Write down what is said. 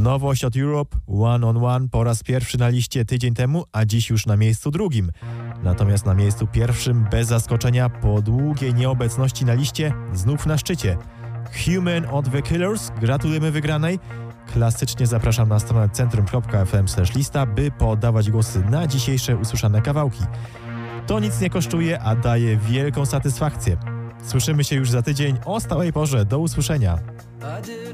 Nowość od Europe, One on One, po raz pierwszy na liście tydzień temu, a dziś już na miejscu drugim. Natomiast na miejscu pierwszym, bez zaskoczenia, po długiej nieobecności na liście, znów na szczycie. Human od The Killers, gratulujemy wygranej. Klasycznie zapraszam na stronę centrum.fm/lista, by podawać głosy na dzisiejsze usłyszane kawałki. To nic nie kosztuje, a daje wielką satysfakcję. Słyszymy się już za tydzień o stałej porze. Do usłyszenia.